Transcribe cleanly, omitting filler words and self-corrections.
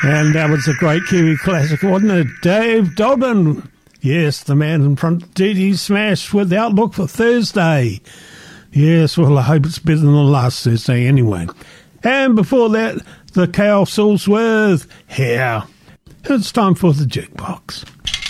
And that was a great Kiwi classic, wasn't it? Dave Dobbin. Yes, the man in front. DD Smash with Outlook for Thursday. Yes, well, I hope it's better than the last Thursday anyway. And before that, the Chaos Souls with Hair. It's time for the Jukebox.